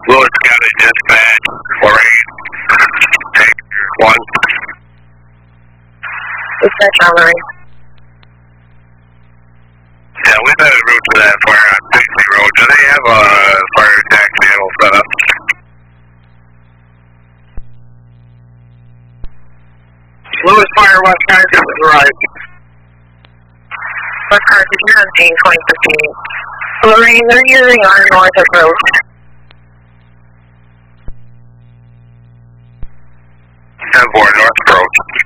Lewis County Dispatch, Lorraine, take 1. Dispatch on Lorraine. Yeah, we've had a route to that fire on Paisley Road. Do they have a fire attack channel set up? Lewis Fire, West County, this is right. West County, you're on Jane 2015. Lorraine, they're using our north approach. 10-4 North Approach.